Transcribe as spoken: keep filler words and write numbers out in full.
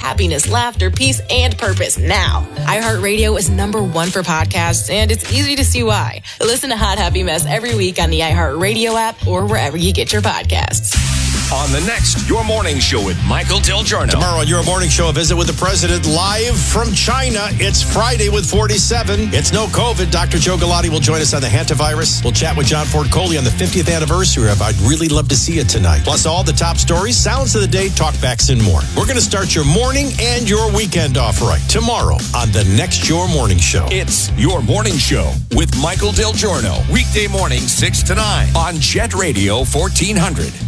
happiness, laughter, peace, and purpose now. iHeartRadio is number one for podcasts, and it's easy to see why. Listen to Hot Happy Mess every week on the iHeartRadio app or wherever you get your podcasts. On the next Your Morning Show with Michael Del Giorno. Tomorrow on Your Morning Show, a visit with the president live from China. It's Friday with forty-seven. It's no COVID. Doctor Joe Galati will join us on the hantavirus. We'll chat with John Ford Coley on the fiftieth anniversary of I'd Really Love to See You Tonight. Plus all the top stories, sounds of the day, talkbacks, and more. We're going to start your morning and your weekend off right tomorrow on the next Your Morning Show. It's Your Morning Show with Michael Del Giorno. Weekday morning, six to nine on Jet Radio fourteen hundred.